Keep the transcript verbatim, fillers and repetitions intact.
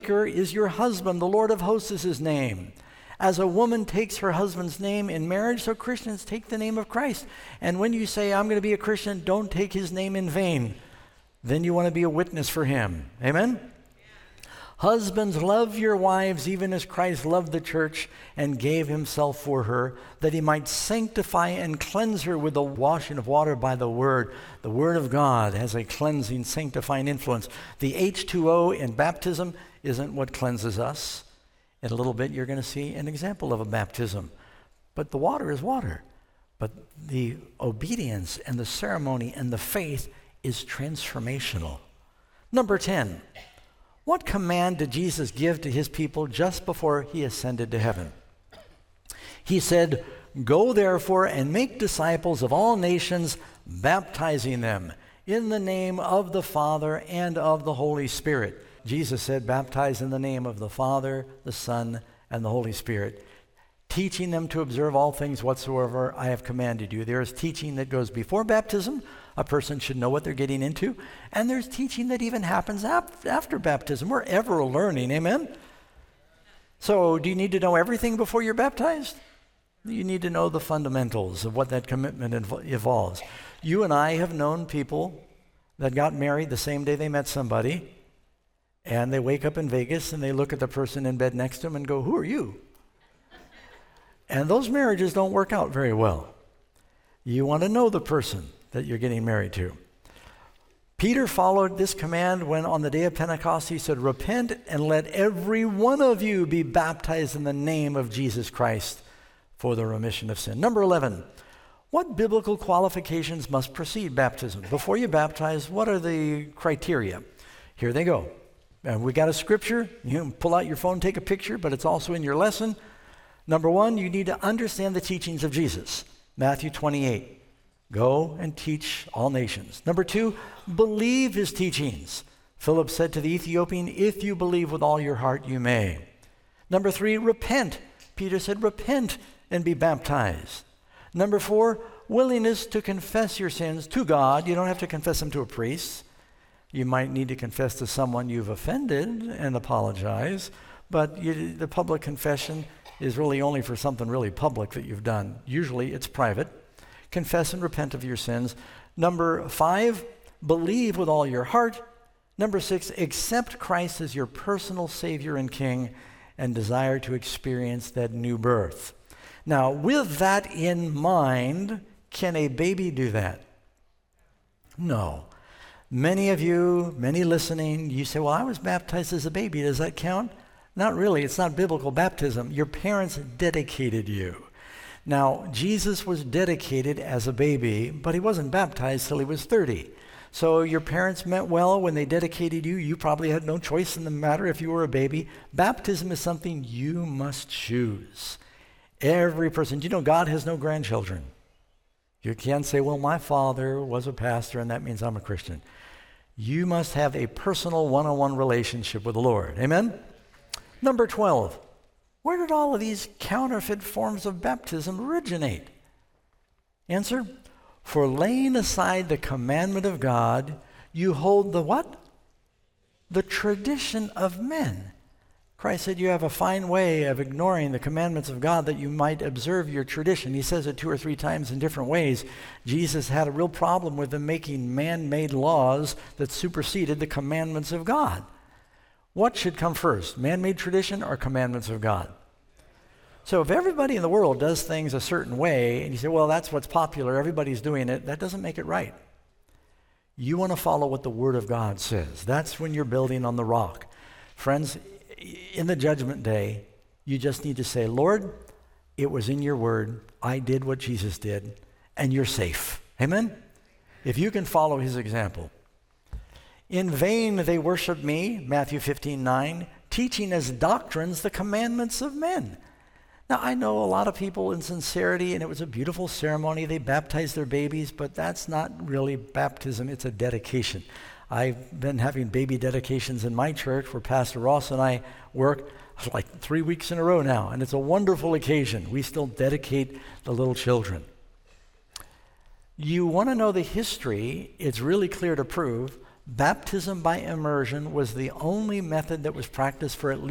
is your husband. The Lord of hosts is his name. As a woman takes her husband's name in marriage, so Christians take the name of Christ. And when you say, I'm going to be a Christian, don't take his name in vain. Then you want to be a witness for him. Amen? Yeah. Husbands, love your wives even as Christ loved the church and gave himself for her, that he might sanctify and cleanse her with the washing of water by the word. The word of God has a cleansing, sanctifying influence. The H two O in baptism isn't what cleanses us. In a little bit, you're going to see an example of a baptism. But the water is water. But the obedience and the ceremony and the faith is transformational. Number ten, what command did Jesus give to his people just before he ascended to heaven? He said, "Go therefore and make disciples of all nations, baptizing them in the name of the Father and of the Holy Spirit." Jesus said, baptize in the name of the Father, the Son, and the Holy Spirit, teaching them to observe all things whatsoever I have commanded you. There is teaching that goes before baptism. A person should know what they're getting into. And there's teaching that even happens ap- after baptism. We're ever learning, amen? So do you need to know everything before you're baptized? You need to know the fundamentals of what that commitment inv- involves. You and I have known people that got married the same day they met somebody, and they wake up in Vegas and they look at the person in bed next to them and go, who are you? And those marriages don't work out very well. You want to know the person that you're getting married to. Peter followed this command when on the day of Pentecost he said, repent and let every one of you be baptized in the name of Jesus Christ for the remission of sin. Number eleven, what biblical qualifications must precede baptism? Before you baptize, what are the criteria? Here they go. And we got a scripture. You can pull out your phone, take a picture, but it's also in your lesson. Number one, you need to understand the teachings of Jesus. Matthew twenty-eight, go and teach all nations. Number two, believe his teachings. Philip said to the Ethiopian, if you believe with all your heart, you may. Number three, repent. Peter said, repent and be baptized. Number four, willingness to confess your sins to God. You don't have to confess them to a priest. You might need to confess to someone you've offended and apologize, but you, the public confession is really only for something really public that you've done. Usually it's private. Confess and repent of your sins. Number five, believe with all your heart. Number six, accept Christ as your personal Savior and King and desire to experience that new birth. Now, with that in mind, can a baby do that? No. Many of you, many listening, you say, well, I was baptized as a baby. Does that count? Not really. It's not biblical baptism. Your parents dedicated you. Now, Jesus was dedicated as a baby, but he wasn't baptized till he was thirty. So your parents meant well when they dedicated you. You probably had no choice in the matter if you were a baby. Baptism is something you must choose. Every person. Do you know God has no grandchildren? You can't say, well, my father was a pastor and that means I'm a Christian. You must have a personal one-on-one relationship with the Lord. Amen? Number twelve, where did all of these counterfeit forms of baptism originate? Answer, for laying aside the commandment of God, you hold the what? The tradition of men. Christ said you have a fine way of ignoring the commandments of God that you might observe your tradition. He says it two or three times in different ways. Jesus had a real problem with them making man-made laws that superseded the commandments of God. What should come first, man-made tradition or commandments of God? So if everybody in the world does things a certain way, and you say, well, that's what's popular, everybody's doing it, that doesn't make it right. You want to follow what the Word of God says. That's when you're building on the rock. Friends, in the judgment day, you just need to say, Lord, it was in your word, I did what Jesus did, and you're safe. Amen? If you can follow his example. In vain they worship me, Matthew fifteen nine, teaching as doctrines the commandments of men. Now, I know a lot of people in sincerity, and it was a beautiful ceremony. They baptized their babies, but that's not really baptism. It's a dedication. I've been having baby dedications in my church where Pastor Ross and I work like three weeks in a row now, and it's a wonderful occasion. We still dedicate the little children. You want to know the history, it's really clear to prove Baptism by immersion was the only method that was practiced for at least